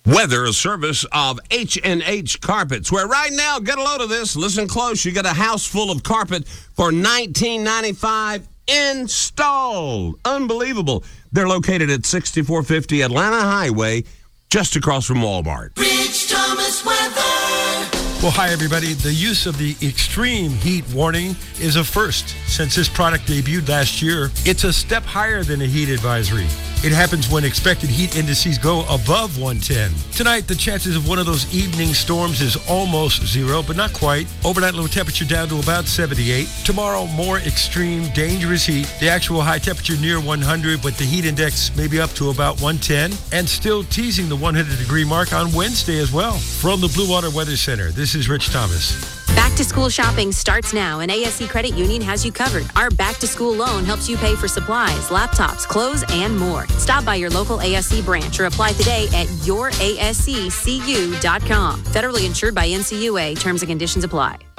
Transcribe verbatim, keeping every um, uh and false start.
Weather, a service of H and H Carpets, where right now, get a load of this, listen close, you got a house full of carpet for nineteen ninety-five dollars installed. Unbelievable. They're located at sixty-four fifty Atlanta Highway, just across from Walmart. Rich Thomas Weather. Well, hi, everybody. The use of the extreme heat warning is a first since this product debuted last year. It's a step higher than a heat advisory. It happens when expected heat indices go above one ten. Tonight, the chances of one of those evening storms is almost zero, but not quite. Overnight low temperature down to about seventy-eight. Tomorrow, more extreme, dangerous heat. The actual high temperature near one hundred, but the heat index maybe up to about one ten. And still teasing the one hundred degree mark on Wednesday as well. From the Blue Water Weather Center, this is Rich Thomas. Back to school shopping starts now, and A S C Credit Union has you covered. Our back to school loan helps you pay for supplies, laptops, clothes, and more. Stop by your local A S C branch or apply today at your A S C C U dot com. Federally insured by N C U A. Terms and conditions apply.